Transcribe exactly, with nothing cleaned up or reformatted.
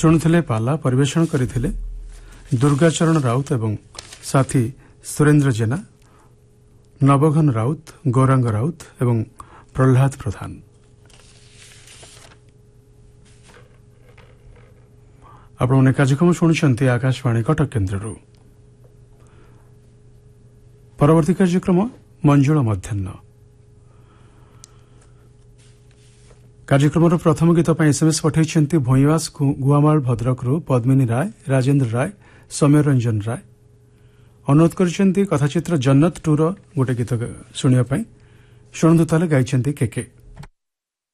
ଶୁଣୁଥିଲେ ପାଲା ପରିବେଷଣ କରିଥିଲେ ଦୁର୍ଗାଚରଣ ରାଉତ ଏବଂ ସାଥୀ ସୁରେନ୍ଦ୍ର ଜେନା, ନବଘନ ରାଉତ, ଗୌରାଙ୍ଗ ରାଉତ ଏବଂ ପ୍ରହ୍ଲାଦ ପ୍ରଧାନ। ଆପଣମାନେ କାର୍ଯ୍ୟକ୍ରମ ଶୁଣୁଛନ୍ତି ଆକାଶବାଣୀ କଟକ କେନ୍ଦ୍ରରୁ। ପରବର୍ତ୍ତୀ କାର୍ଯ୍ୟକ୍ରମ ମଞ୍ଜୁଳ ମଧ୍ୟାହ୍ନ। କାର୍ଯ୍ୟକ୍ରମର ପ୍ରଥମ ଗୀତ ପାଇଁ ଏସ୍ଏମ୍ଏସ୍ ପଠାଇଛନ୍ତି ଭୂଇଁବାସ ଗୁଆମାଳ ଭଦ୍ରକରୁ ପଦ୍ମିନୀ ରାୟ, ରାଜେନ୍ଦ୍ର ରାୟ, ସୌମ୍ୟ ରଞ୍ଜନ ରାୟ। ଅନୁରୋଧ କରିଛନ୍ତି କଥାଚିତ୍ର ଜନ୍ନତ ଟୁର ଗୋଟେ ଗୀତ ଶୁଣିବା ପାଇଁ। ଶୁଣନ୍ତୁ ତାହେଲେ ଗାଇଛନ୍ତି କେ କେ।